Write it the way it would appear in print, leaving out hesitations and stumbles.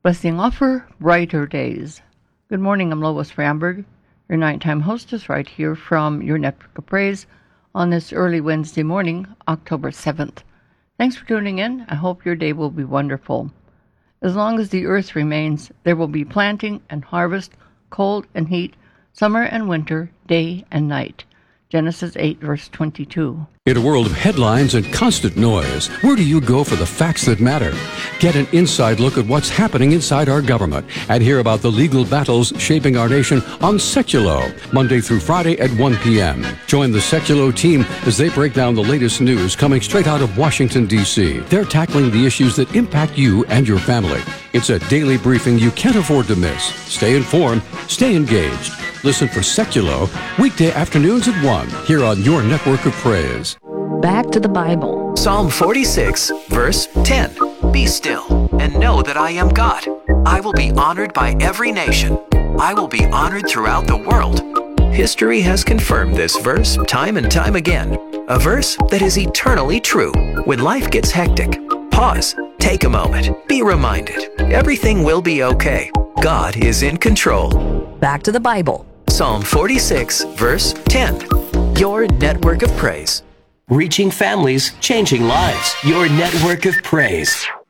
Blessing offer brighter days. Good morning, I'm Lois Framberg, your nighttime hostess right here from your Network of Praise on this early Wednesday morning, October 7th. Thanks for tuning in. I hope your day will be wonderful. As long as the earth remains, there will be planting and harvest, cold and heat, summer and winter, day and night. Genesis 8, verse 22. In a world of headlines and constant noise, where do you go for the facts that matter? Get an inside look at what's happening inside our government and hear about the legal battles shaping our nation on Seculo, Monday through Friday at 1 p.m. Join the Seculo team as they break down the latest news coming straight out of Washington, D.C. They're tackling the issues that impact you and your family. It's a daily briefing you can't afford to miss. Stay informed, stay engaged. Listen for Seculo weekday afternoons at 1 here on your Network of Praise. Back to the Bible. Psalm 46, verse 10. Be still and know that I am God. I will be honored by every nation. I will be honored throughout the world. History has confirmed this verse time and time again. A verse that is eternally true. When life gets hectic, pause, take a moment, be reminded. Everything will be okay. God is in control. Back to the Bible. Psalm 46, verse 10. Your Network of Praise. Reaching families, changing lives. Your Network of Praise.